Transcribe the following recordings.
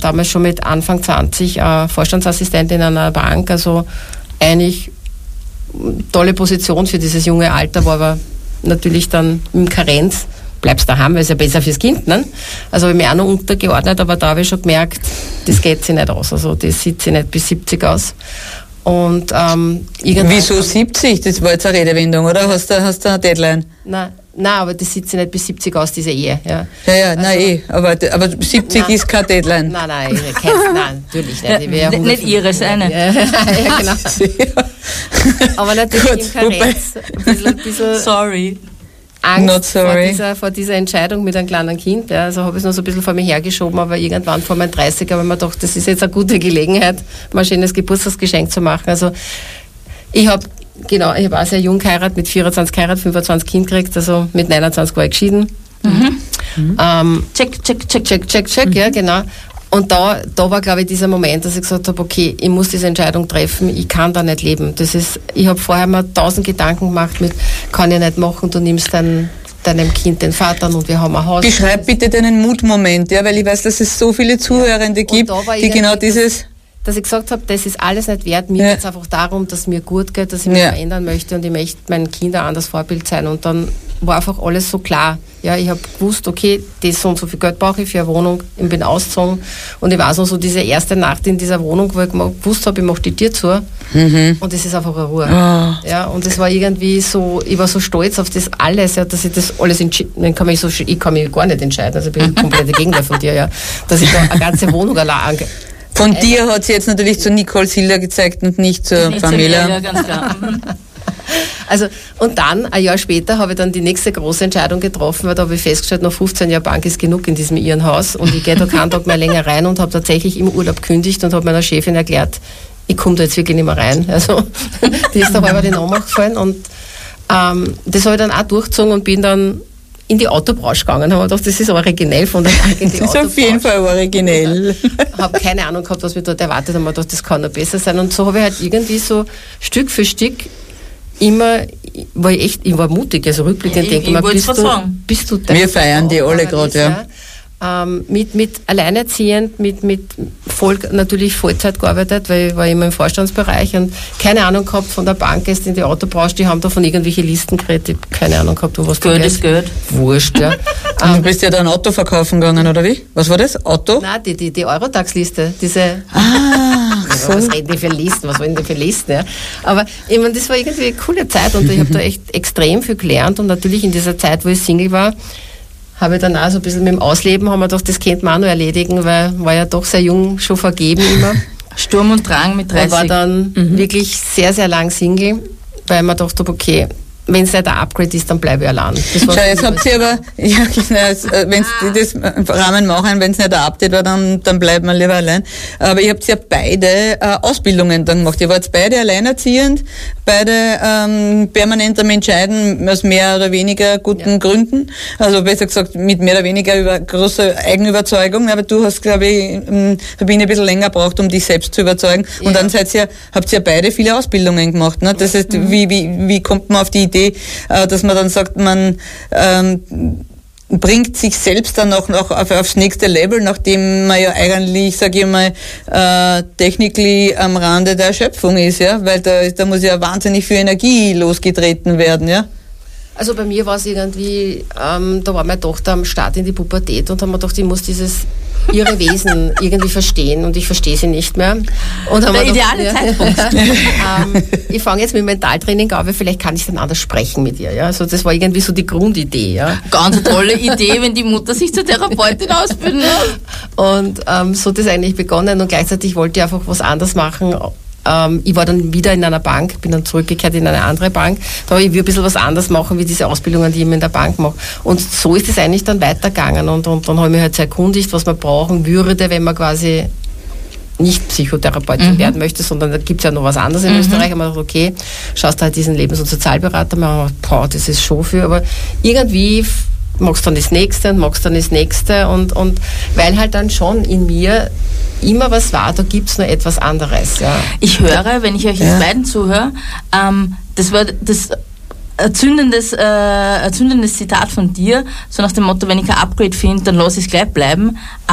damals schon mit Anfang 20 Vorstandsassistent in einer Bank, also eigentlich tolle Position für dieses junge Alter, war aber natürlich dann im Karenz, bleibst daheim, weil es ja besser fürs Kind, ne? Also habe ich mich auch noch untergeordnet, aber da habe ich schon gemerkt, das geht sich nicht aus, also das sieht sich nicht bis 70 aus. Und wieso 70? Das war jetzt eine Redewendung, oder? Hast du eine Deadline? Nein, aber das sieht sich nicht bis 70 aus, diese Ehe. Ja, aber 70 ist keine Deadline. Nein, natürlich nicht. Nicht ihre, seine. Ja, genau. Aber natürlich im Karenz ein bisschen sorry. Angst vor dieser Entscheidung mit einem kleinen Kind. Ja. Also habe ich es noch so ein bisschen vor mir hergeschoben, aber irgendwann vor meinen 30er habe ich mir gedacht, das ist jetzt eine gute Gelegenheit, mal ein schönes Geburtstagsgeschenk zu machen. Also ich habe auch sehr jung geheiratet, mit 24 geheiratet, 25 Kind gekriegt, also mit 29 war ich geschieden. Check, ja, genau. Und da war, glaube ich, dieser Moment, dass ich gesagt habe, okay, ich muss diese Entscheidung treffen, ich kann da nicht leben. Ich habe vorher mal 1000 Gedanken gemacht mit, kann ich nicht machen, du nimmst deinem Kind den Vater und wir haben ein Haus. Beschreib bitte deinen Mutmoment, ja, weil ich weiß, dass es so viele Zuhörende gibt, die genau dieses... Dass ich gesagt habe, das ist alles nicht wert, mir geht es einfach darum, dass es mir gut geht, dass ich mich verändern möchte und ich möchte meinen Kindern an das Vorbild sein. Und dann war einfach alles so klar. Ja, ich habe gewusst, okay, das so und so viel Geld brauche ich für eine Wohnung, ich bin ausgezogen und ich weiß noch so diese erste Nacht in dieser Wohnung, wo ich gewusst habe, ich mache die Tür zu und es ist einfach eine Ruhe. Oh. Ja, und es war irgendwie so, ich war so stolz auf das alles, ja, dass ich das alles ich kann mich gar nicht entscheiden, also ich bin komplett der Gegenteil von dir, ja, dass ich da eine ganze Wohnung allein von dir hat sie jetzt natürlich zu Nicole Silder gezeigt und nicht zur Pamela. Ja, ganz klar. Also, und dann, ein Jahr später, habe ich dann die nächste große Entscheidung getroffen, weil da habe ich festgestellt, nach 15 Jahren Bank ist genug in diesem Irrenhaus und ich gehe da keinen Tag mehr länger rein und habe tatsächlich im Urlaub gekündigt und habe meiner Chefin erklärt, ich komme da jetzt wirklich nicht mehr rein. Also, die ist da halber die Ohnmacht gefallen und das habe ich dann auch durchgezogen und bin dann in die Autobranche gegangen, habe mir gedacht, das ist originell von der Bank in die Autobranche. Das ist auf jeden Fall originell. Habe keine Ahnung gehabt, was mich dort erwartet, habe mir gedacht, das kann noch besser sein. Und so habe ich halt irgendwie so Stück für Stück immer, ich war mutig, also rückblickend denke ich mir, bist du wir feiern die alle gerade, ja. Mit alleinerziehend, mit natürlich Vollzeit gearbeitet, weil ich war immer im Vorstandsbereich und keine Ahnung gehabt von der Bank ist in die Autobranche, die haben da von irgendwelche Listen geredet, ich habe keine Ahnung gehabt, was da geht. Geld. Wurscht, ja. Du bist ja dann Auto verkaufen gegangen, oder wie? Was war das? Auto? Nein, die Eurotax-Liste, diese... so. Was reden die für Listen, was wollen die für Listen, ja? Aber ich meine, das war irgendwie eine coole Zeit und ich habe da echt extrem viel gelernt und natürlich in dieser Zeit, wo ich Single war, habe ich dann auch so ein bisschen mit dem Ausleben, haben wir gedacht, das könnte man auch noch erledigen, weil war ja doch sehr jung, schon vergeben immer. Sturm und Drang mit 30. Und war dann wirklich sehr, sehr lang Single, weil man dachte, okay, wenn es nicht ein Upgrade ist, dann bleibe ich allein. Schau, jetzt habt ihr aber, ja genau, wenn Sie das im Rahmen machen, wenn es nicht ein Update war, dann bleibt man lieber allein. Aber ihr habt ja beide Ausbildungen dann gemacht. Ihr wart beide alleinerziehend, beide permanent am Entscheiden aus mehr oder weniger guten Gründen. Also besser gesagt, mit mehr oder weniger großer Eigenüberzeugung. Aber du hast, glaube ich, Sabine, ein bisschen länger gebraucht, um dich selbst zu überzeugen. Ja. Und dann habt ihr beide viele Ausbildungen gemacht. Ne? Das heißt, wie kommt man auf die Idee, dass man dann sagt, man bringt sich selbst dann auch noch aufs nächste Level, nachdem man ja eigentlich, sage ich mal, technically am Rande der Erschöpfung ist, ja, weil da muss ja wahnsinnig viel Energie losgetreten werden, ja. Also bei mir war es irgendwie, da war meine Tochter am Start in die Pubertät und haben mir gedacht, ich muss dieses ihre Wesen irgendwie verstehen und ich verstehe sie nicht mehr. Und der ideale Zeitpunkt. Ich fange jetzt mit Mentaltraining an, weil vielleicht kann ich dann anders sprechen mit ihr. Ja? Also das war irgendwie so die Grundidee. Ja? Ganz eine tolle Idee, wenn die Mutter sich zur Therapeutin ausbildet. Und so hat das eigentlich begonnen und gleichzeitig wollte ich einfach was anderes machen. Ich war dann wieder in einer Bank, bin dann zurückgekehrt in eine andere Bank. Da habe ich ein bisschen was anderes machen, wie diese Ausbildungen, die ich in der Bank mache. Und so ist es eigentlich dann weitergegangen. Und dann habe ich mich halt sehr erkundigt, was man brauchen würde, wenn man quasi nicht Psychotherapeutin werden möchte, sondern da gibt es ja noch was anderes in Österreich. Und man dachte, okay, schaust du halt diesen Lebens- und Sozialberater, man dachte, das ist schon viel. Aber irgendwie magst dann das Nächste und magst dann das Nächste. Und weil halt dann schon in mir immer was war, da gibt es noch etwas anderes. Ja. Ich höre, wenn ich euch jetzt beiden zuhöre, das war das ein zündendes Zitat von dir, so nach dem Motto, wenn ich ein Upgrade finde, dann lasse ich es gleich bleiben. Aber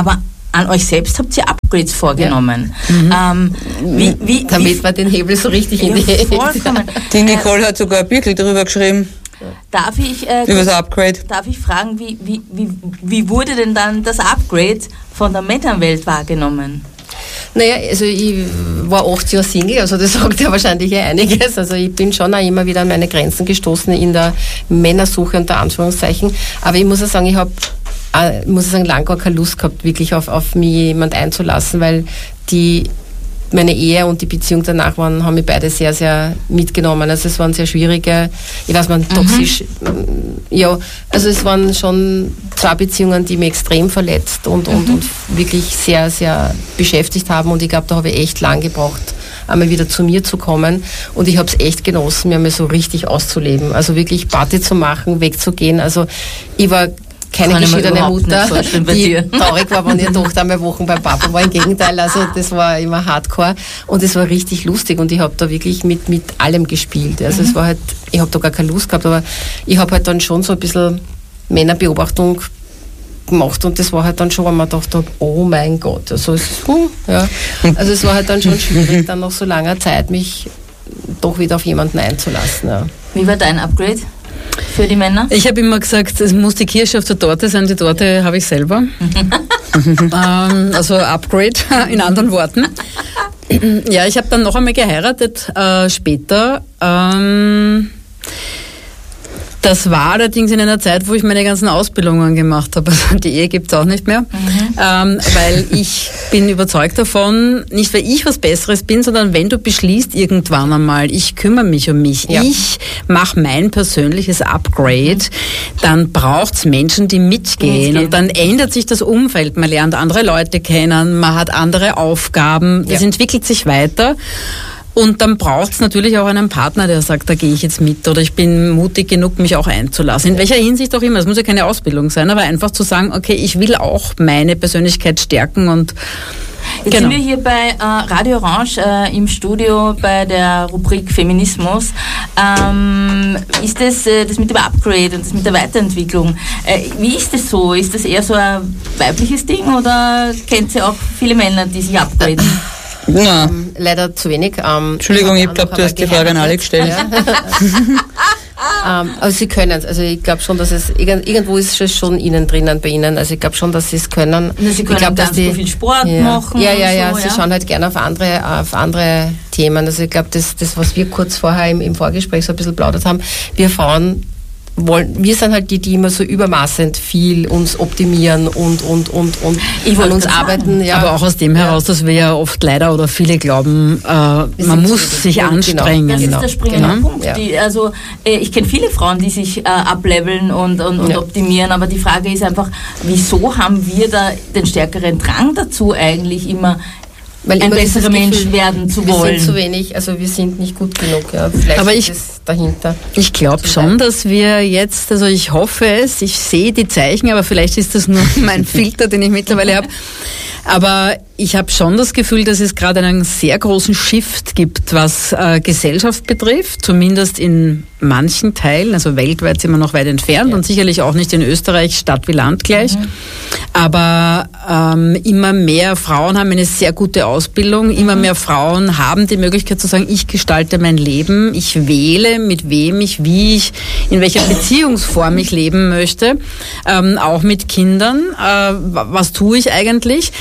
an euch selbst habt ihr Upgrades vorgenommen. Ja. Damit man den Hebel so richtig in die vollkommen. Die Nicole hat sogar ein Birkel drüber geschrieben. Darf ich, über das Upgrade. Darf ich fragen, wie wurde denn dann das Upgrade von der Männerwelt wahrgenommen? Naja, also ich war 8 Jahre Single, also das sagt ja wahrscheinlich einiges. Also ich bin schon auch immer wieder an meine Grenzen gestoßen in der Männersuche unter Anführungszeichen. Aber ich muss auch sagen, ich habe lange gar keine Lust gehabt, wirklich auf mich jemand einzulassen, weil meine Ehe und die Beziehung danach haben mich beide sehr, sehr mitgenommen. Also es waren sehr schwierige, ich weiß man, toxisch, ja, also es waren schon 2 Beziehungen, die mich extrem verletzt und wirklich sehr, sehr beschäftigt haben, und ich glaube, da habe ich echt lang gebraucht, einmal wieder zu mir zu kommen, und ich habe es echt genossen, mir mal so richtig auszuleben, also wirklich Party zu machen, wegzugehen, also ich war keine geschiedene Mutter, die traurig war, wenn ihre Tochter einmal Wochen beim Papa war. Im Gegenteil, also das war immer Hardcore, und es war richtig lustig, und ich habe da wirklich mit allem gespielt. Also es war halt, ich habe da gar keine Lust gehabt, aber ich habe halt dann schon so ein bisschen Männerbeobachtung gemacht, und das war halt dann schon, wenn man dachte, oh mein Gott, also es war halt dann schon schwierig, dann nach so langer Zeit mich doch wieder auf jemanden einzulassen. Ja. Wie war dein Upgrade für die Männer? Ich habe immer gesagt, es muss die Kirsche auf der Torte sein, die Torte habe ich selber. Also Upgrade in anderen Worten. Ja, ich habe dann noch einmal geheiratet später. Das war allerdings in einer Zeit, wo ich meine ganzen Ausbildungen gemacht habe. Also die Ehe gibt es auch nicht mehr. Weil ich bin überzeugt davon, nicht weil ich was Besseres bin, sondern wenn du beschließt irgendwann einmal, ich kümmere mich um mich, ich mache mein persönliches Upgrade, dann braucht's Menschen, die mitgehen. Und dann ändert sich das Umfeld. Man lernt andere Leute kennen, man hat andere Aufgaben, das entwickelt sich weiter. Und dann braucht es natürlich auch einen Partner, der sagt, da gehe ich jetzt mit, oder ich bin mutig genug, mich auch einzulassen. In welcher Hinsicht auch immer. Es muss ja keine Ausbildung sein, aber einfach zu sagen, okay, ich will auch meine Persönlichkeit stärken. Und jetzt sind wir hier bei Radio Orange im Studio bei der Rubrik Feminismus. Ist das mit dem Upgrade und das mit der Weiterentwicklung, wie ist das so? Ist das eher so ein weibliches Ding, oder kennt ihr auch viele Männer, die sich upgraden? Na. Leider zu wenig. Entschuldigung, ich glaube, du hast die Frage an alle gestellt. Ja. Aber sie können es. Also ich glaube schon, dass es irgendwo ist es schon innen drinnen bei ihnen. Also ich glaube schon, dass sie es können. Sie können, ich glaub, dass die viel Sport machen. Ja. Sie schauen halt gerne auf andere Themen. Also ich glaube, das, was wir kurz vorher im Vorgespräch so ein bisschen plaudert haben, wir Frauen wir sind halt die immer so übermaßend viel uns optimieren und an uns arbeiten. Ja. Aber auch aus dem heraus, dass wir ja oft leider oder viele glauben, man muss sich anstrengen. Das ist der springende Punkt. Ja. Ich kenne viele Frauen, die sich ableveln und optimieren, aber die Frage ist einfach, wieso haben wir da den stärkeren Drang dazu eigentlich immer, ein besserer Mensch werden zu wollen? Wir sind zu wenig, also wir sind nicht gut genug. Ja. Vielleicht aber ist es dahinter. Ich glaube schon, dass wir jetzt, also ich hoffe es, ich sehe die Zeichen, aber vielleicht ist das nur mein Filter, den ich mittlerweile habe. Aber ich habe schon das Gefühl, dass es gerade einen sehr großen Shift gibt, was Gesellschaft betrifft, zumindest in manchen Teilen, also weltweit sind wir noch weit entfernt und sicherlich auch nicht in Österreich Stadt wie Land gleich. Aber immer mehr Frauen haben eine sehr gute Ausbildung, immer mehr Frauen haben die Möglichkeit zu sagen, ich gestalte mein Leben, ich wähle, mit wem ich, wie ich, in welcher Beziehungsform ich leben möchte, auch mit Kindern. Was tue ich eigentlich?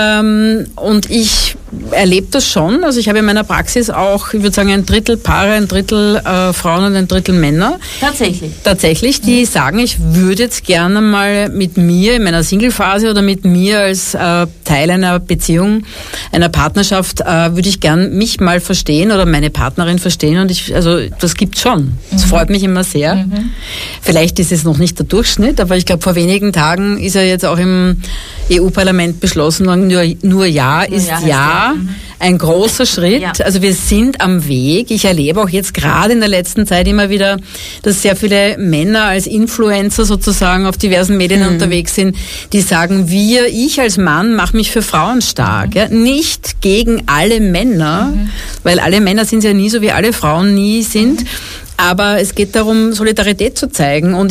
Und ich erlebe das schon. Also ich habe in meiner Praxis auch, ich würde sagen, 1/3 Paare, 1/3 Frauen und 1/3 Männer. Tatsächlich, die sagen, ich würde jetzt gerne mal mit mir in meiner Single-Phase oder mit mir als Teil einer Beziehung, einer Partnerschaft, würde ich gern mich mal verstehen oder meine Partnerin verstehen. Und das gibt's schon. Das freut mich immer sehr. Vielleicht ist es noch nicht der Durchschnitt, aber ich glaube, vor wenigen Tagen ist ja jetzt auch im EU-Parlament beschlossen worden, nur Ja ist Ja. Ein großer Schritt. Ja. Also wir sind am Weg. Ich erlebe auch jetzt gerade in der letzten Zeit immer wieder, dass sehr viele Männer als Influencer sozusagen auf diversen Medien unterwegs sind, die sagen, ich als Mann mache mich für Frauen stark. Ja? Nicht gegen alle Männer, weil alle Männer sind ja nie so, wie alle Frauen nie sind. Aber es geht darum, Solidarität zu zeigen. Und ich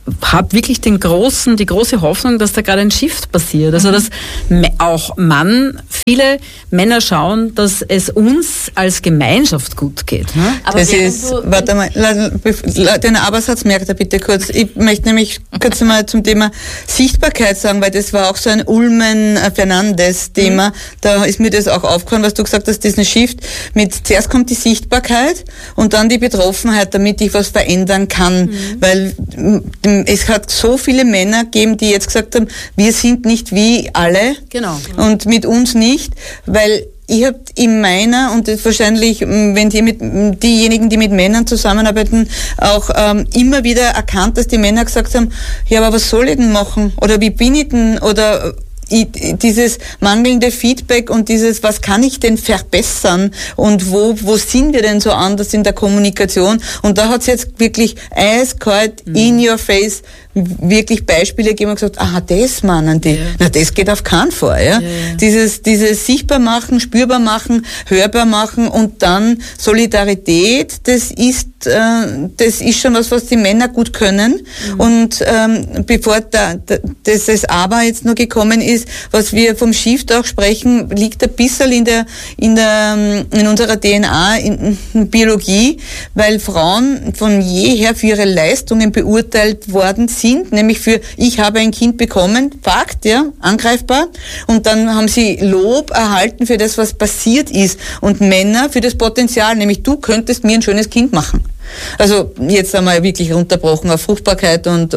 habe wirklich die große Hoffnung, dass da gerade ein Shift passiert. Also dass auch viele Männer schauen, dass es uns als Gemeinschaft gut geht. Ne? Aber das ist, warte mal, den Abersatz merkt er bitte kurz. Ich möchte nämlich kurz mal zum Thema Sichtbarkeit sagen, weil das war auch so ein Ulmen-Fernandes-Thema. Da ist mir das auch aufgefallen, was du gesagt hast, diesen Shift zuerst kommt die Sichtbarkeit und dann die Betroffenheit, damit ich was verändern kann. Weil es hat so viele Männer gegeben, die jetzt gesagt haben, wir sind nicht wie alle. Genau. Und mit uns nicht, weil ich habe in meiner, und das wahrscheinlich, wenn diejenigen, die mit Männern zusammenarbeiten, auch immer wieder erkannt, dass die Männer gesagt haben, ja, aber was soll ich denn machen? Oder wie bin ich denn? Oder dieses mangelnde Feedback und dieses, was kann ich denn verbessern und wo sind wir denn so anders in der Kommunikation? Und da hat es jetzt wirklich eiskalt in your face wirklich Beispiele gegeben und gesagt, aha, das meinen die. Ja. Na, das geht auf keinen Fall. Ja? Dieses sichtbar machen, spürbar machen, hörbar machen und dann Solidarität, das ist schon was die Männer gut können. Und bevor das Aber jetzt noch gekommen ist, was wir vom Shift auch sprechen, liegt ein bisschen in unserer DNA, in Biologie, weil Frauen von jeher für ihre Leistungen beurteilt worden sind, nämlich für, ich habe ein Kind bekommen, Fakt, ja, angreifbar, und dann haben sie Lob erhalten für das, was passiert ist, und Männer für das Potenzial, nämlich du könntest mir ein schönes Kind machen. Also jetzt einmal wirklich runterbrochen auf Fruchtbarkeit und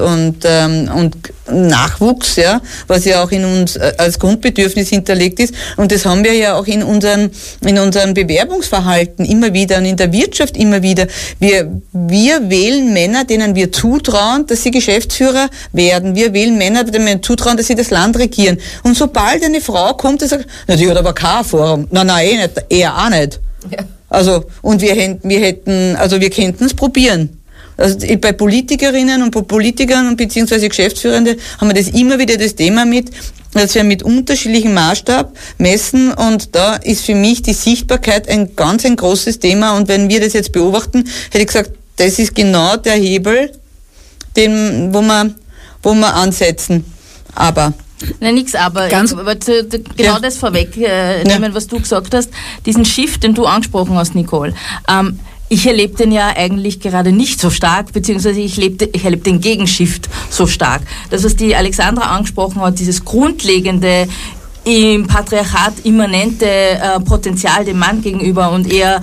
Nachwuchs, ja, was ja auch in uns als Grundbedürfnis hinterlegt ist. Und das haben wir ja auch in unserem Bewerbungsverhalten immer wieder und in der Wirtschaft immer wieder. Wir wählen Männer, denen wir zutrauen, dass sie Geschäftsführer werden. Wir wählen Männer, denen wir zutrauen, dass sie das Land regieren. Und sobald eine Frau kommt und sagt, na, die hat aber keine Erfahrung. Nein, nicht, er auch nicht. Ja. Also, und wir könnten es probieren. Also bei Politikerinnen und Politikern und beziehungsweise Geschäftsführende haben wir das immer wieder das Thema dass wir mit unterschiedlichem Maßstab messen, und da ist für mich die Sichtbarkeit ein großes Thema, und wenn wir das jetzt beobachten, hätte ich gesagt, das ist genau der Hebel, wo wir ansetzen. Aber Nein, nix, aber das vorwegnehmen, was du gesagt hast, diesen Shift, den du angesprochen hast, Nicole. Ich erlebe den ja eigentlich gerade nicht so stark, beziehungsweise ich erlebe den Gegenshift so stark. Das, was die Alexandra angesprochen hat, dieses grundlegende, im Patriarchat immanente Potenzial dem Mann gegenüber und eher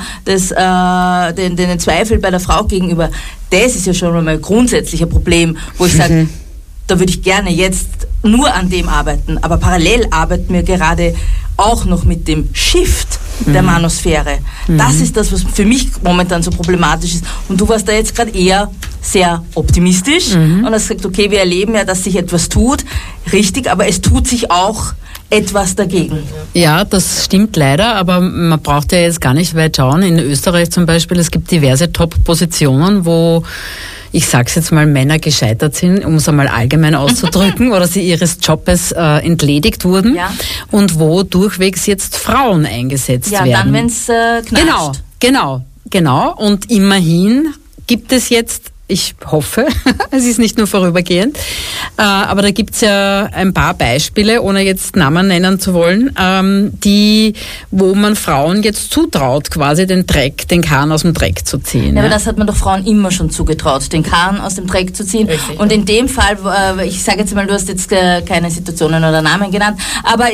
den Zweifel bei der Frau gegenüber, das ist ja schon einmal grundsätzlich ein Problem, wo ich sage, da würde ich gerne jetzt nur an dem arbeiten, aber parallel arbeiten wir gerade auch noch mit dem Shift der Manosphäre. Das ist das, was für mich momentan so problematisch ist. Und du warst da jetzt gerade eher sehr optimistisch und hast gesagt, okay, wir erleben ja, dass sich etwas tut. Richtig, aber es tut sich auch etwas dagegen. Ja, das stimmt leider, aber man braucht ja jetzt gar nicht weit schauen. In Österreich zum Beispiel, es gibt diverse Top-Positionen, wo, ich sag's jetzt mal, Männer gescheitert sind, um es einmal allgemein auszudrücken, oder sie ihres Jobs entledigt wurden, und wo durchwegs jetzt Frauen eingesetzt werden. Ja, dann, wenn's knatscht. Genau. Und immerhin gibt es jetzt, ich hoffe, es ist nicht nur vorübergehend, aber da gibt's ja ein paar Beispiele, ohne jetzt Namen nennen zu wollen, wo man Frauen jetzt zutraut, quasi den Kahn aus dem Dreck zu ziehen. Ja, aber das hat man doch Frauen immer schon zugetraut, den Kahn aus dem Dreck zu ziehen. Richtig. Und in dem Fall, ich sage jetzt mal, du hast jetzt keine Situationen oder Namen genannt, aber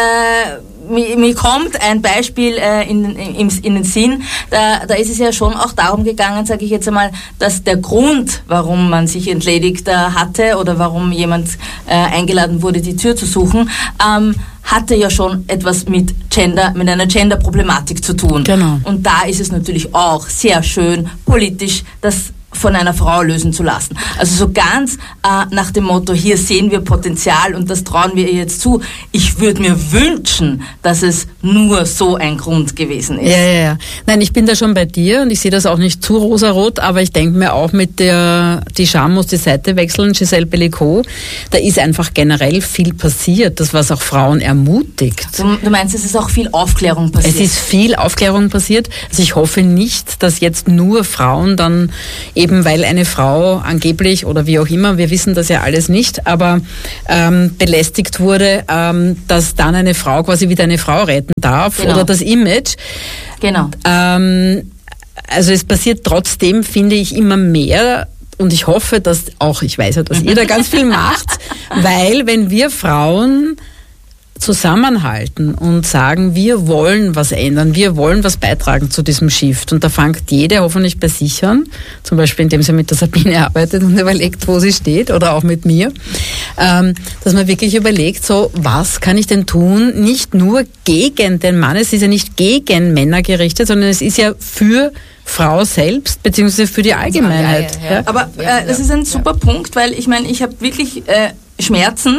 mir kommt ein Beispiel in den Sinn, da ist es ja schon auch darum gegangen, sage ich jetzt einmal, dass der Grund, warum man sich entledigt hatte oder warum jemand eingeladen wurde, die Tür zu suchen, hatte ja schon etwas mit einer Gender-Problematik zu tun. Genau. Und da ist es natürlich auch sehr schön politisch, das von einer Frau lösen zu lassen. Also so ganz nach dem Motto, hier sehen wir Potenzial und das trauen wir ihr jetzt zu. Ich würde mir wünschen, dass es nur so ein Grund gewesen ist. Ja. Nein, ich bin da schon bei dir und ich sehe das auch nicht zu rosarot, aber ich denke mir auch die Scham muss die Seite wechseln, Giselle Bellicourt, da ist einfach generell viel passiert, das was auch Frauen ermutigt. Du meinst, es ist auch viel Aufklärung passiert? Es ist viel Aufklärung passiert. Also ich hoffe nicht, dass jetzt nur Frauen dann eben weil eine Frau angeblich oder wie auch immer, wir wissen das ja alles nicht, aber belästigt wurde, dass dann eine Frau quasi wieder eine Frau retten darf, genau, oder das Image. Genau. Also es passiert trotzdem, finde ich, immer mehr. Und ich hoffe, dass auch, ich weiß ja, dass ihr da ganz viel macht, weil wenn wir Frauen zusammenhalten und sagen, wir wollen was ändern, wir wollen was beitragen zu diesem Shift. Und da fängt jede hoffentlich bei sich an, zum Beispiel indem sie mit der Sabine arbeitet und überlegt, wo sie steht, oder auch mit mir, dass man wirklich überlegt, so, was kann ich denn tun, nicht nur gegen den Mann, es ist ja nicht gegen Männer gerichtet, sondern es ist ja für Frau selbst, beziehungsweise für die Allgemeinheit. Ja. Aber das ist ein super Punkt, weil ich meine, ich habe wirklich Schmerzen,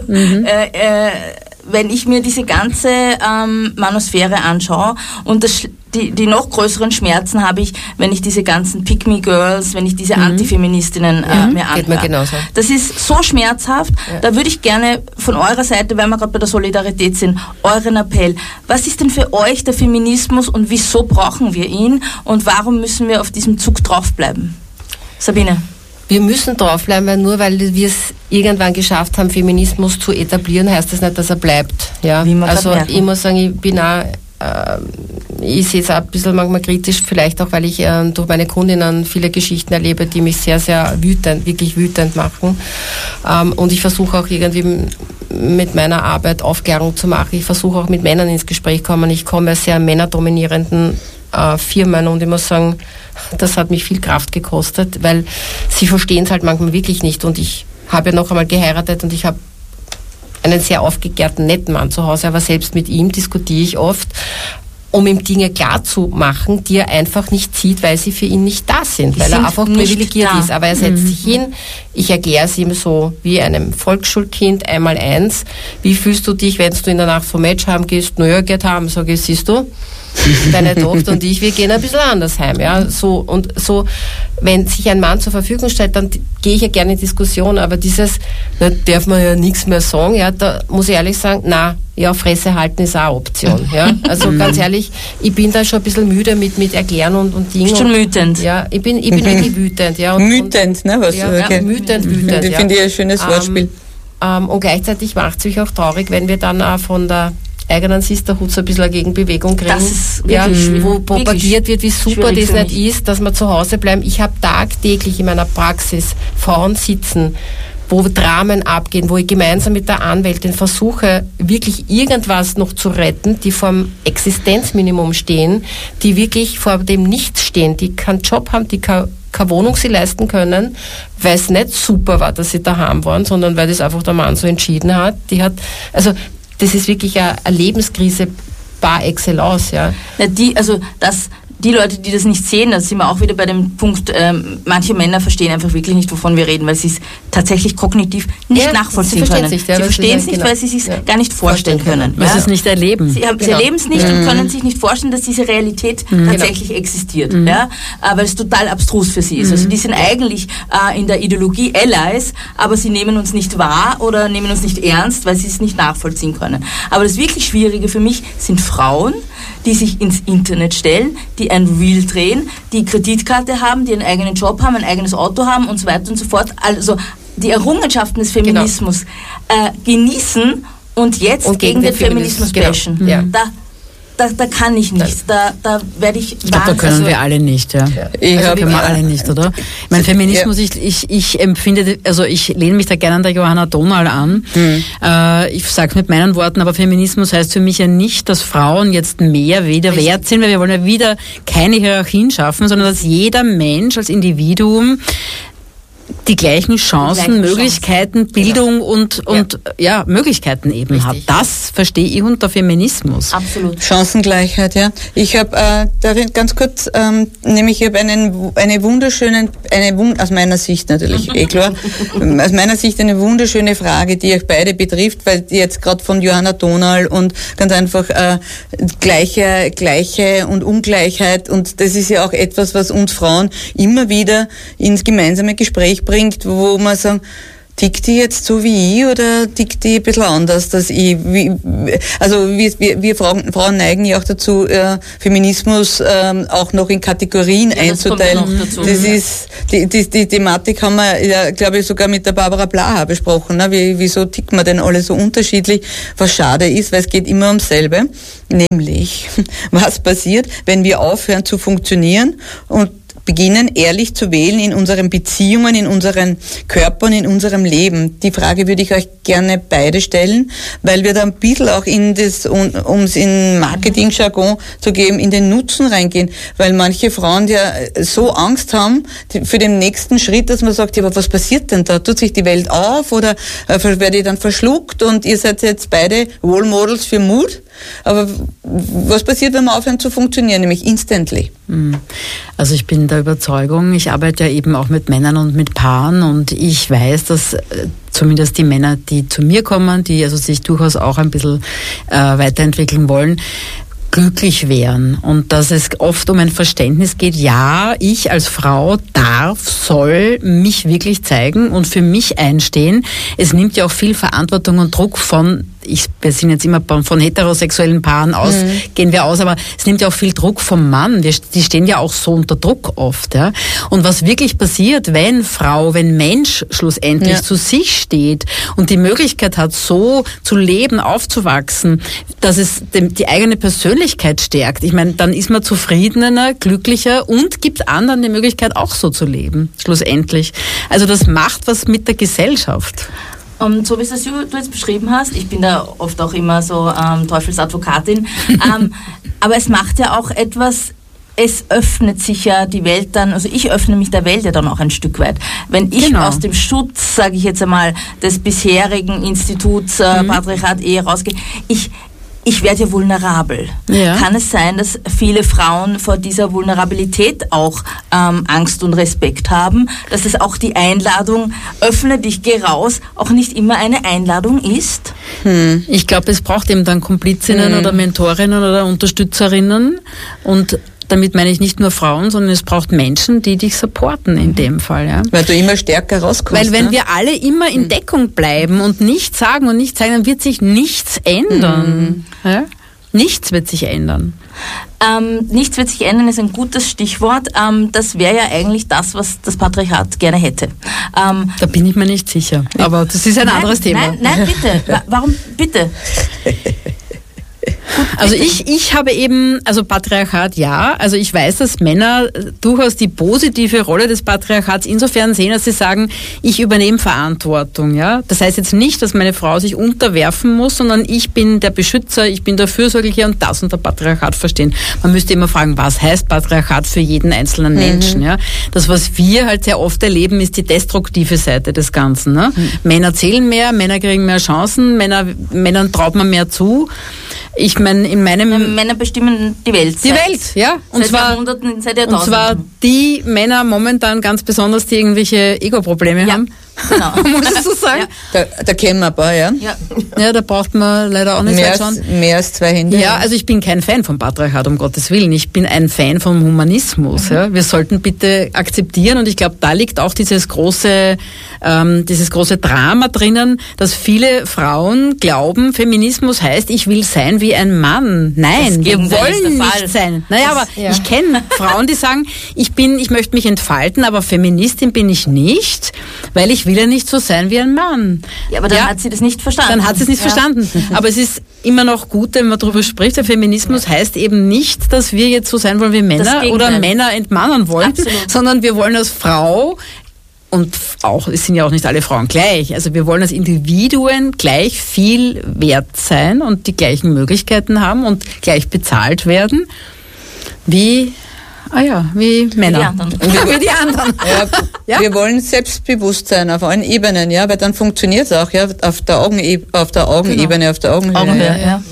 wenn ich mir diese ganze Manosphäre anschaue, und die noch größeren Schmerzen habe ich, wenn ich diese ganzen Pick-me-Girls, wenn ich diese Antifeministinnen mir anhöre. Geht mir genauso. Das ist so schmerzhaft. Ja. Da würde ich gerne von eurer Seite, weil wir gerade bei der Solidarität sind, euren Appell. Was ist denn für euch der Feminismus und wieso brauchen wir ihn und warum müssen wir auf diesem Zug draufbleiben? Sabine? Wir müssen draufbleiben, weil nur weil wir es irgendwann geschafft haben, Feminismus zu etablieren, heißt das nicht, dass er bleibt. Ja? Also ich muss sagen, ich bin auch, ich sehe es auch ein bisschen manchmal kritisch, vielleicht auch, weil ich durch meine Kundinnen viele Geschichten erlebe, die mich sehr, sehr wütend, wirklich wütend machen. Und ich versuche auch irgendwie mit meiner Arbeit Aufklärung zu machen. Ich versuche auch mit Männern ins Gespräch zu kommen. Ich komme aus sehr männerdominierenden Firmen und ich muss sagen, das hat mich viel Kraft gekostet, weil sie verstehen es halt manchmal wirklich nicht. Und ich habe ja noch einmal geheiratet und ich habe einen sehr aufgeklärten, netten Mann zu Hause, aber selbst mit ihm diskutiere ich oft, um ihm Dinge klar zu machen, die er einfach nicht sieht, weil sie für ihn nicht da sind, weil er einfach privilegiert ist. Aber er setzt sich hin, ich erkläre es ihm so wie einem Volksschulkind, 1x1. Wie fühlst du dich, wenn du in der Nacht vom Match haben gehst? Naja, geht haben, sage ich, siehst du, deine Tochter und ich, wir gehen ein bisschen anders heim. Ja? So, wenn sich ein Mann zur Verfügung stellt, dann gehe ich ja gerne in Diskussion, aber dieses, da darf man ja nichts mehr sagen, ja, da muss ich ehrlich sagen, na, ja, Fresse halten ist auch eine Option. Ja? Also ganz ehrlich, ich bin da schon ein bisschen müde mit Erklären und Dingen. Bist schon wütend? Ja, ich bin wirklich wütend. Ja, wütend, ne? Was, ja, okay. Wütend. Ich finde ich ein schönes Wortspiel. Und gleichzeitig macht es mich auch traurig, wenn wir dann auch von der eigenen Sisterhood so ein bisschen eine Gegenbewegung kriegen, das ist wirklich, wo propagiert wird, wie super das nicht ist, dass wir zu Hause bleiben. Ich habe tagtäglich in meiner Praxis Frauen sitzen, wo Dramen abgehen, wo ich gemeinsam mit der Anwältin versuche, wirklich irgendwas noch zu retten, die vor dem Existenzminimum stehen, die wirklich vor dem Nichts stehen, die keinen Job haben, die keine Wohnung sie leisten können, weil es nicht super war, dass sie daheim waren, sondern weil das einfach der Mann so entschieden hat. Das ist wirklich eine Lebenskrise par excellence, ja. Die Leute, die das nicht sehen, da sind wir auch wieder bei dem Punkt, manche Männer verstehen einfach wirklich nicht, wovon wir reden, weil sie es tatsächlich kognitiv nicht nachvollziehen können. Sie verstehen es nicht, weil sie es sich gar nicht vorstellen können. Weil sie es nicht erleben. Sie erleben es nicht und können sich nicht vorstellen, dass diese Realität tatsächlich existiert. Ja? Weil es total abstrus für sie ist. Also die sind eigentlich in der Ideologie Allies, aber sie nehmen uns nicht wahr oder nehmen uns nicht ernst, weil sie es nicht nachvollziehen können. Aber das wirklich Schwierige für mich sind Frauen, die sich ins Internet stellen, die ein Reel drehen, die Kreditkarte haben, die einen eigenen Job haben, ein eigenes Auto haben und so weiter und so fort. Also die Errungenschaften des Feminismus genießen und jetzt gegen den Feminismus bashen. Ja. Da kann ich nicht. Da werde ich glaube, da können wir alle nicht, ja. Können wir alle nicht, oder? Mein Feminismus, ich empfinde, also ich lehne mich da gerne an der Johanna Donal an. Ich sage es mit meinen Worten, aber Feminismus heißt für mich ja nicht, dass Frauen jetzt mehr weder wert sind, weil wir wollen ja wieder keine Hierarchien schaffen, sondern dass jeder Mensch als Individuum die gleichen Chancen, Möglichkeiten, Bildung und Möglichkeiten eben hat. Das verstehe ich unter Feminismus. Absolut. Chancengleichheit, ja. Ich habe darin ganz kurz, nämlich ich habe eine wunderschöne, aus meiner Sicht natürlich, klar, aus meiner Sicht eine wunderschöne Frage, die euch beide betrifft, weil die jetzt gerade von Johanna Donal und ganz einfach Gleiche und Ungleichheit, und das ist ja auch etwas, was uns Frauen immer wieder ins gemeinsame Gespräch bringt, wo man sagen, tickt die jetzt so wie ich oder tickt die ein bisschen anders, dass wir Frauen neigen ja auch dazu, Feminismus auch noch in Kategorien einzuteilen. Das ist, die Thematik haben wir ja, glaube ich, sogar mit der Barbara Blaha besprochen, ne? Wieso tickt man denn alle so unterschiedlich, was schade ist, weil es geht immer ums selbe, nämlich, was passiert, wenn wir aufhören zu funktionieren und beginnen, ehrlich zu wählen in unseren Beziehungen, in unseren Körpern, in unserem Leben. Die Frage würde ich euch gerne beide stellen, weil wir da ein bisschen auch um es in Marketing-Jargon zu geben, in den Nutzen reingehen, weil manche Frauen ja so Angst haben für den nächsten Schritt, dass man sagt, ja, aber was passiert denn da? Tut sich die Welt auf oder werde ich dann verschluckt? Und ihr seid jetzt beide Role Models für Mut. Aber was passiert, wenn wir aufhören zu funktionieren, nämlich instantly? Also ich bin der Überzeugung, ich arbeite ja eben auch mit Männern und mit Paaren und ich weiß, dass zumindest die Männer, die zu mir kommen, die also sich durchaus auch ein bisschen weiterentwickeln wollen, glücklich wären und dass es oft um ein Verständnis geht, ja, ich als Frau soll mich wirklich zeigen und für mich einstehen. Es nimmt ja auch viel Verantwortung und Druck wir sind jetzt immer von heterosexuellen Paaren gehen wir aus, aber es nimmt ja auch viel Druck vom Mann. Die stehen ja auch so unter Druck oft. Ja? Und was wirklich passiert, wenn Mensch schlussendlich zu sich steht und die Möglichkeit hat, so zu leben, aufzuwachsen, dass es die eigene Persönlichkeit stärkt. Ich meine, dann ist man zufriedener, glücklicher und gibt anderen die Möglichkeit, auch so zu leben, schlussendlich. Also das macht was mit der Gesellschaft. So wie es du jetzt beschrieben hast, ich bin da oft auch immer so Teufelsadvokatin, aber es macht ja auch etwas, es öffnet sich ja die Welt dann, also ich öffne mich der Welt ja dann auch ein Stück weit. Wenn ich aus dem Schutz, sage ich jetzt einmal, des bisherigen Instituts Patriarchat Ehe rausgehe, ich werde ja vulnerabel. Ja. Kann es sein, dass viele Frauen vor dieser Vulnerabilität auch Angst und Respekt haben, dass es auch die Einladung, öffne dich, geh raus, auch nicht immer eine Einladung ist? Ich glaube, es braucht eben dann Komplizinnen oder Mentorinnen oder Unterstützerinnen und damit meine ich nicht nur Frauen, sondern es braucht Menschen, die dich supporten in dem Fall. Ja. Weil du immer stärker rauskommst. Weil wenn wir alle immer in Deckung bleiben und nichts sagen und nichts zeigen, dann wird sich nichts ändern. Ja? Nichts wird sich ändern. Nichts wird sich ändern ist ein gutes Stichwort. Das wäre ja eigentlich das, was das Patriarchat gerne hätte. Da bin ich mir nicht sicher. Aber das ist ein anderes Thema. Nein, bitte. Warum bitte? Also ich habe eben, also Patriarchat ja, also ich weiß, dass Männer durchaus die positive Rolle des Patriarchats insofern sehen, dass sie sagen, ich übernehme Verantwortung, ja. Das heißt jetzt nicht, dass meine Frau sich unterwerfen muss, sondern ich bin der Beschützer, ich bin der Fürsorgliche und das unter Patriarchat verstehen. Man müsste immer fragen, was heißt Patriarchat für jeden einzelnen Menschen, ja. Das, was wir halt sehr oft erleben, ist die destruktive Seite des Ganzen, ne? Männer zählen mehr, Männer kriegen mehr Chancen, Männern traut man mehr zu. Ich meine, Männer bestimmen die Welt. Die Welt, ja. Und zwar die Männer momentan ganz besonders, die irgendwelche Ego-Probleme haben. Genau. Muss ich so sagen? Ja. Da kennen wir ein paar, ja. Ja, da braucht man leider auch nicht wegschauen. Mehr als zwei Hände. Ja, also ich bin kein Fan vom Patriarchat, um Gottes Willen. Ich bin ein Fan vom Humanismus. Ja. Wir sollten bitte akzeptieren und ich glaube, da liegt auch dieses große Drama drinnen, dass viele Frauen glauben, Feminismus heißt, ich will sein wie ein Mann. Nein, wir wollen nicht sein. Naja, aber ich kenne Frauen, die sagen, ich möchte mich entfalten, aber Feministin bin ich nicht, weil ich will ja nicht so sein wie ein Mann. Ja, aber dann hat sie das nicht verstanden. Dann hat sie es nicht verstanden. Aber es ist immer noch gut, wenn man darüber spricht. Der Feminismus heißt eben nicht, dass wir jetzt so sein wollen wie Männer oder Männer entmannen wollen, sondern wir wollen als Frau und auch, es sind ja auch nicht alle Frauen gleich. Also wir wollen als Individuen gleich viel wert sein und die gleichen Möglichkeiten haben und gleich bezahlt werden wie Männer. Wie die anderen. Ja. Wir wollen selbstbewusst sein auf allen Ebenen, ja, weil dann funktioniert es auch, ja, auf der Augenebene, auf der Augenhöhe.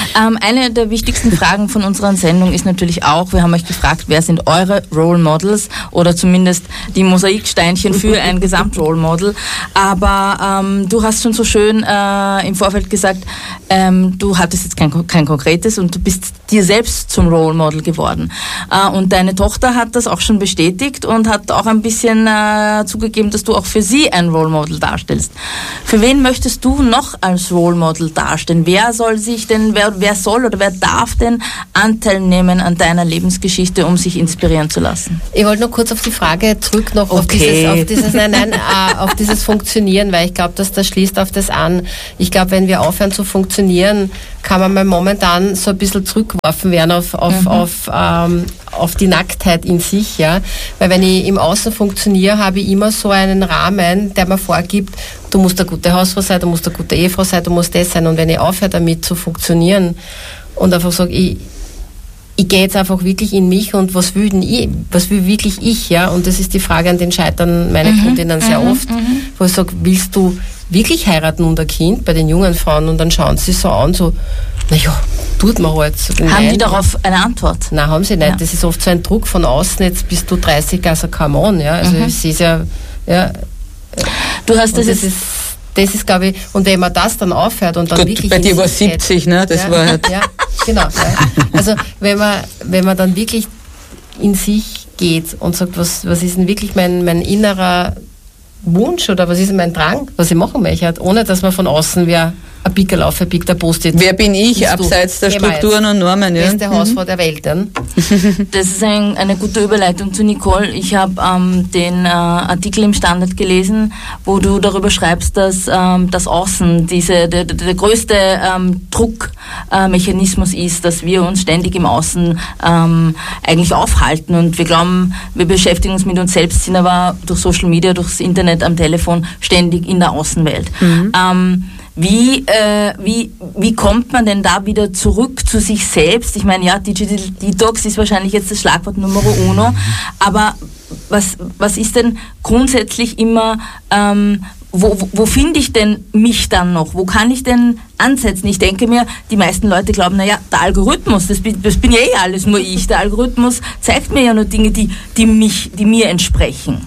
Eine der wichtigsten Fragen von unserer Sendung ist natürlich auch, wir haben euch gefragt, wer sind eure Role Models oder zumindest die Mosaiksteinchen für ein Gesamtrole Model. Aber du hast schon so schön im Vorfeld gesagt, du hattest jetzt kein konkretes und du bist dir selbst zum Role Model geworden. Und deine Tochter hat das auch schon bestätigt und hat auch ein bisschen zugegeben, dass du auch für sie ein Role Model darstellst. Für wen möchtest du noch als Role Model darstellen? Wer soll oder wer darf denn Anteil nehmen an deiner Lebensgeschichte, um sich inspirieren zu lassen? Ich wollte nur kurz auf die Frage zurück noch auf dieses Funktionieren, weil ich glaube, dass das schließt auf das an. Ich glaube, wenn wir aufhören zu funktionieren, kann man mal momentan so ein bisschen zurückgeworfen werden auf die Nacktheit in sich, ja. Weil wenn ich im Außen funktioniere, habe ich immer so einen Rahmen, der mir vorgibt, du musst eine gute Hausfrau sein, du musst eine gute Ehefrau sein, du musst das sein. Und wenn ich aufhöre damit zu funktionieren und einfach sage, ich gehe jetzt einfach wirklich in mich und was will wirklich ich, ja? Und das ist die Frage, an den scheitern meine Kundinnen sehr oft, wo ich sage, willst du wirklich heiraten und ein Kind bei den jungen Frauen? Und dann schauen sie so an, so, naja, tut man halt. Haben die darauf eine Antwort? Nein, haben sie nicht. Ja. Das ist oft so ein Druck von außen, jetzt bist du 30, also come on, ja. Also ich sehe es ja. Du hast das ist, glaube ich, und wenn man das dann aufhört und dann Gut, wirklich. Bei dir war 70, ne? Das war halt. Ja, genau. Ja. Also wenn man dann wirklich in sich geht und sagt, was ist denn wirklich mein innerer Wunsch oder was ist denn mein Drang, was ich machen möchte, ohne dass man von außen ein Pickel aufbiegt, ein Post-it. Wer bin ich abseits der Strukturen und Normen? Ja. Beste Hausfrau der Welt. Dann. Das ist eine gute Überleitung zu Nicole. Ich habe den Artikel im Standard gelesen, wo du darüber schreibst, dass das Außen der größte Druckmechanismus ist, dass wir uns ständig im Außen eigentlich aufhalten und wir glauben, wir beschäftigen uns mit uns selbst, sind aber durch Social Media, durchs Internet, am Telefon ständig in der Außenwelt. Wie kommt man denn da wieder zurück zu sich selbst? Ich meine, ja, Digital Detox ist wahrscheinlich jetzt das Schlagwort Numero uno, aber was ist denn grundsätzlich immer, wo finde ich denn mich dann noch? Wo kann ich denn ansetzen? Ich denke mir, die meisten Leute glauben, naja, der Algorithmus, das bin ja alles nur ich. Der Algorithmus zeigt mir ja nur Dinge, die mir entsprechen.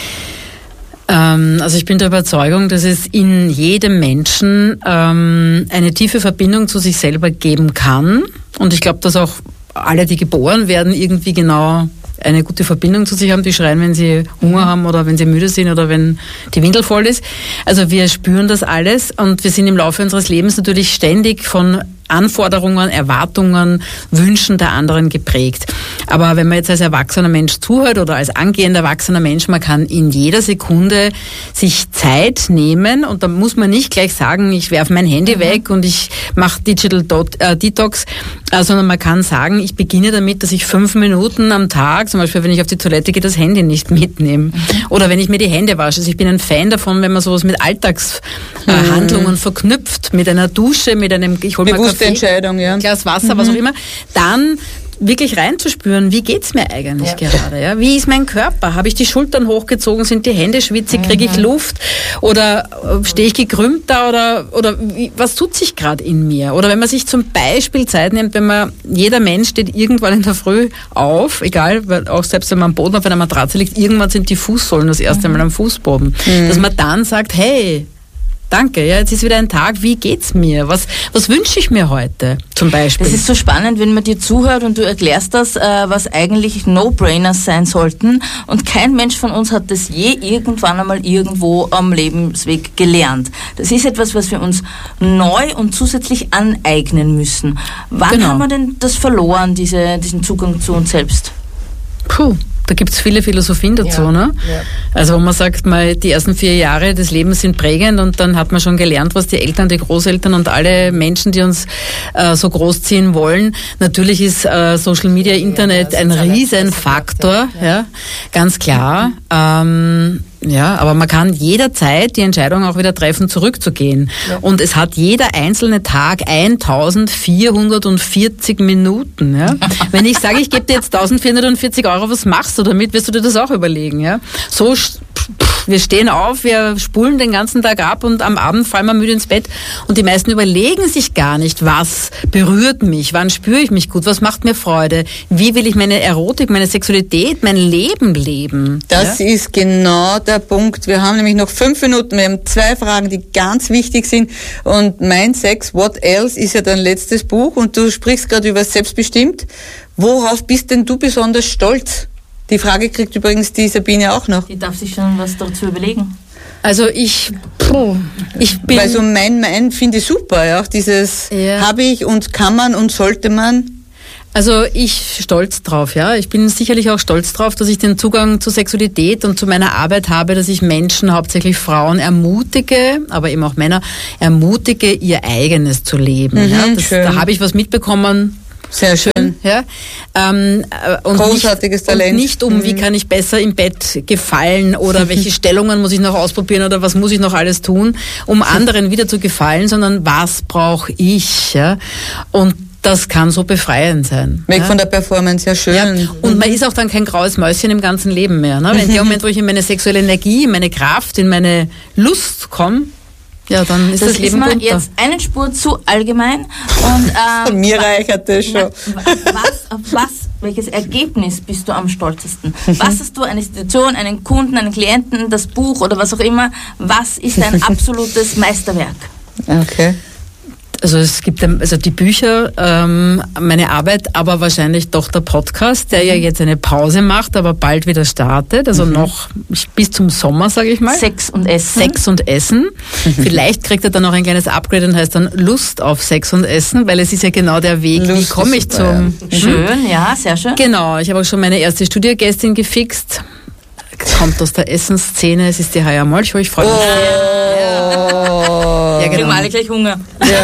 Also ich bin der Überzeugung, dass es in jedem Menschen eine tiefe Verbindung zu sich selber geben kann. Und ich glaube, dass auch alle, die geboren werden, irgendwie genau eine gute Verbindung zu sich haben, die schreien, wenn sie Hunger haben oder wenn sie müde sind oder wenn die Windel voll ist. Also wir spüren das alles und wir sind im Laufe unseres Lebens natürlich ständig von Anforderungen, Erwartungen, Wünschen der anderen geprägt. Aber wenn man jetzt als erwachsener Mensch zuhört oder als angehender erwachsener Mensch, man kann in jeder Sekunde sich Zeit nehmen und da muss man nicht gleich sagen, ich werfe mein Handy weg und ich mache Digital Detox, sondern man kann sagen, ich beginne damit, dass ich 5 Minuten am Tag, zum Beispiel wenn ich auf die Toilette gehe, das Handy nicht mitnehme. Oder wenn ich mir die Hände wasche. Also ich bin ein Fan davon, wenn man sowas mit Alltagshandlungen verknüpft, mit einer Dusche, mit einem, ich hole mal Kaffee, Entscheidung, ja. Glas Wasser, was auch immer, dann wirklich reinzuspüren, wie geht's mir eigentlich gerade? Ja? Wie ist mein Körper? Habe ich die Schultern hochgezogen? Sind die Hände schwitzig? Kriege ich Luft? Oder stehe ich gekrümmt da? Oder was tut sich gerade in mir? Oder wenn man sich zum Beispiel Zeit nimmt, jeder Mensch steht irgendwann in der Früh auf, egal, weil auch selbst wenn man am Boden auf einer Matratze liegt, irgendwann sind die Fußsohlen das erste Mal am Fußboden. Dass man dann sagt, hey, danke, ja, jetzt ist wieder ein Tag, wie geht's mir? Was wünsche ich mir heute zum Beispiel? Das ist so spannend, wenn man dir zuhört und du erklärst das, was eigentlich No-Brainers sein sollten und kein Mensch von uns hat das je irgendwann einmal irgendwo am Lebensweg gelernt. Das ist etwas, was wir uns neu und zusätzlich aneignen müssen. Wann haben wir denn das verloren, diesen Zugang zu uns selbst? Da gibt's viele Philosophien dazu, ne? Ja. Also wo man sagt, die ersten 4 Jahre des Lebens sind prägend und dann hat man schon gelernt, was die Eltern, die Großeltern und alle Menschen, die uns so großziehen wollen. Natürlich ist Social Media, Internet ein Riesenfaktor, ja, ganz klar. Ja, aber man kann jederzeit die Entscheidung auch wieder treffen, zurückzugehen. Ja. Und es hat jeder einzelne Tag 1440 Minuten. Ja? Wenn ich sage, ich gebe dir jetzt 1440 €, was machst du damit? Wirst du dir das auch überlegen? Ja? So, wir stehen auf, wir spulen den ganzen Tag ab und am Abend fallen wir müde ins Bett. Und die meisten überlegen sich gar nicht, was berührt mich, wann spüre ich mich gut, was macht mir Freude, wie will ich meine Erotik, meine Sexualität, mein Leben leben. Das ist genau der Punkt. Wir haben nämlich noch 5 Minuten. Wir haben 2 Fragen, die ganz wichtig sind. Und Mein Sex, What Else ist ja dein letztes Buch. Und du sprichst gerade über Selbstbestimmt. Worauf bist denn du besonders stolz? Die Frage kriegt übrigens die Sabine auch noch. Die darf sich schon was dazu überlegen. Also ich bin... Weil so mein finde ich super. Ja? Auch dieses habe ich und kann man und sollte man... Also ich stolz drauf, ja. Ich bin sicherlich auch stolz drauf, dass ich den Zugang zur Sexualität und zu meiner Arbeit habe, dass ich Menschen, hauptsächlich Frauen, ermutige, aber eben auch Männer, ermutige, ihr eigenes zu leben. Ja. Da habe ich was mitbekommen. Sehr schön. Ja. Und großartiges Talent. Und nicht wie kann ich besser im Bett gefallen oder welche Stellungen muss ich noch ausprobieren oder was muss ich noch alles tun, um anderen wieder zu gefallen, sondern was brauche ich. Ja. Und das kann so befreiend sein. Weg von der Performance, ja schön. Ja. Und man ist auch dann kein graues Mäuschen im ganzen Leben mehr. Ne? Wenn in dem Moment, wo ich in meine sexuelle Energie, in meine Kraft, in meine Lust komme, ja, dann ist das Leben bunter. Das ist mir jetzt eine Spur zu allgemein. Und, mir reichert das schon. Welches Ergebnis bist du am stolzesten? Was hast du, eine Institution, einen Kunden, einen Klienten, das Buch oder was auch immer? Was ist dein absolutes Meisterwerk? Okay. Also es gibt die Bücher, meine Arbeit, aber wahrscheinlich doch der Podcast, der ja jetzt eine Pause macht, aber bald wieder startet. Also noch bis zum Sommer, sage ich mal. Sex und Essen. Vielleicht kriegt er dann noch ein kleines Upgrade und heißt dann Lust auf Sex und Essen, weil es ist ja genau der Weg, wie komme ich zum... Schön, ja, sehr schön. Genau, ich habe auch schon meine erste Studiogästin gefixt. Kommt aus der Essensszene, es ist die Haya Molcho, ich freue mich sehr. Ja, genau. Kriegen wir alle gleich Hunger.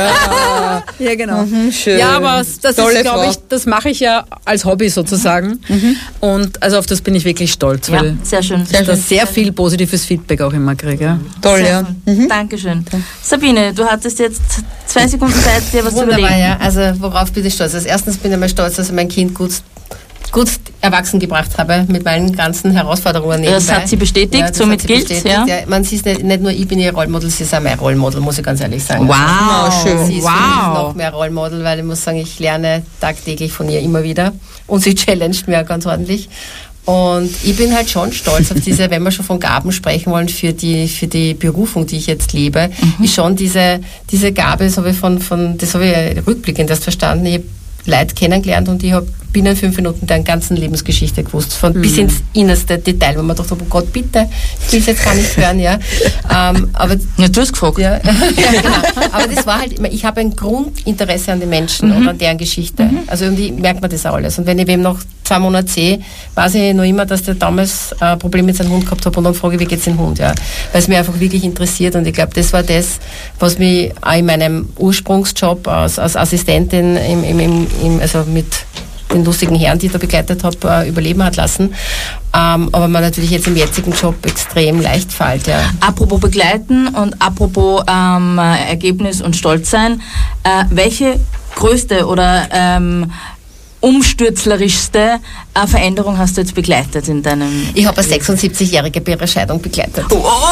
Ja, genau. Schön. Ja, aber das ist, glaube ich, das mache ich ja als Hobby sozusagen. Und also auf das bin ich wirklich stolz, weil sehr schön. Ich da sehr viel positives Feedback auch immer kriege. Ja. Toll, ja. Dankeschön. Sabine, du hattest jetzt 2 Sekunden Zeit, dir was zu überlegen. Ja. Also worauf bin ich stolz? Also erstens bin ich einmal stolz, dass ich mein Kind gut erwachsen gebracht habe mit meinen ganzen Herausforderungen nebenbei. Das hat sie bestätigt, somit gilt es. Ja. Man sieht nicht nur ich bin ihr Rollmodel, sie ist auch mein Rollmodel, muss ich ganz ehrlich sagen. Wow, schön. Sie ist für mich noch mehr Rollmodel, weil ich muss sagen, ich lerne tagtäglich von ihr immer wieder und sie challenged mir ganz ordentlich. Und ich bin halt schon stolz auf diese, wenn wir schon von Gaben sprechen wollen, für die Berufung, die ich jetzt lebe, ist schon diese Gabe, das habe ich rückblickend erst verstanden. Ich habe Leute kennengelernt und ich habe binnen 5 Minuten deren ganzen Lebensgeschichte gewusst, von bis ins innerste Detail, wo man dachte, oh Gott, bitte, ich will es jetzt gar nicht hören, ja. Aber du hast gefragt. Ja, genau. Aber das war halt, ich habe ein Grundinteresse an den Menschen und an deren Geschichte. Also irgendwie merkt man das auch alles. Und wenn ich wem noch 2 Monate sehe, weiß ich noch immer, dass der damals ein Problem mit seinem Hund gehabt hat und dann frage ich, wie geht's dem Hund, ja. Weil es mich einfach wirklich interessiert und ich glaube, das war das, was mich auch in meinem Ursprungsjob als Assistentin also mit den lustigen Herren, die ich da begleitet habe, überleben hat lassen. Aber man natürlich jetzt im jetzigen Job extrem leicht fällt. Ja. Apropos begleiten und apropos Ergebnis und Stolz sein, welche größte oder umstürzlerischste Veränderung hast du jetzt begleitet in deinem... Ich habe eine 76-jährige Scheidung begleitet.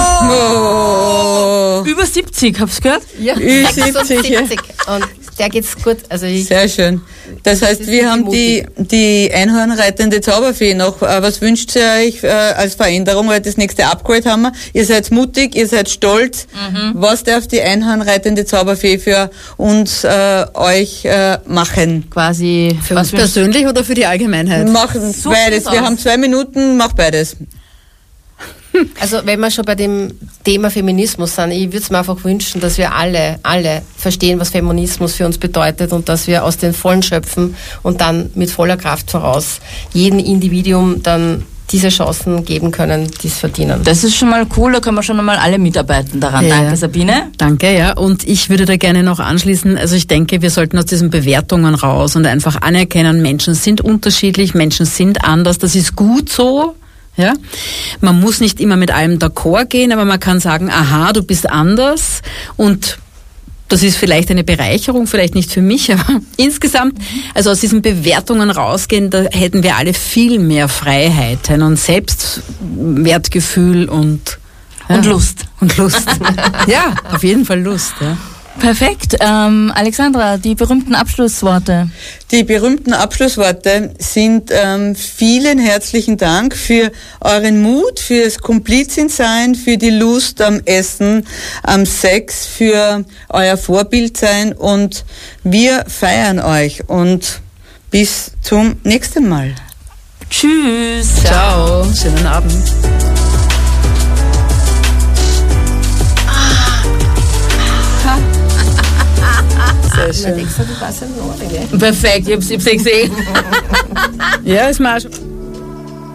Über 70, hab's gehört? Ja, über 70. Ja. Und der geht's gut. Also sehr schön. Das heißt, wir haben die einhornreitende Zauberfee noch. Was wünscht ihr euch als Veränderung? Weil das nächste Upgrade haben wir. Ihr seid mutig, ihr seid stolz. Was darf die einhornreitende Zauberfee für uns euch machen? Quasi für uns persönlich oder für die Allgemeinheit? Machen beides. Wir haben 2 Minuten, mach beides. Also wenn wir schon bei dem Thema Feminismus sind, ich würde es mir einfach wünschen, dass wir alle verstehen, was Feminismus für uns bedeutet und dass wir aus den Vollen schöpfen und dann mit voller Kraft voraus jedem Individuum dann diese Chancen geben können, die es verdienen. Das ist schon mal cool, da können wir schon einmal alle mitarbeiten daran. Ja. Danke, Sabine. Danke, ja. Und ich würde da gerne noch anschließen, also ich denke, wir sollten aus diesen Bewertungen raus und einfach anerkennen, Menschen sind unterschiedlich, Menschen sind anders, das ist gut so. Ja? Man muss nicht immer mit allem d'accord gehen, aber man kann sagen, aha, du bist anders und das ist vielleicht eine Bereicherung, vielleicht nicht für mich, aber insgesamt, also aus diesen Bewertungen rausgehen, da hätten wir alle viel mehr Freiheiten und Selbstwertgefühl und Lust. Und Lust. Ja, auf jeden Fall Lust. Ja. Perfekt. Alexandra, die berühmten Abschlussworte. Die berühmten Abschlussworte sind vielen herzlichen Dank für euren Mut, fürs Komplizensein, für die Lust am Essen, am Sex, für euer Vorbildsein und wir feiern euch und bis zum nächsten Mal. Tschüss. Ciao. Schönen Abend. Sehr schön. Perfekt, ich hab's gesehen. Ja, ist mal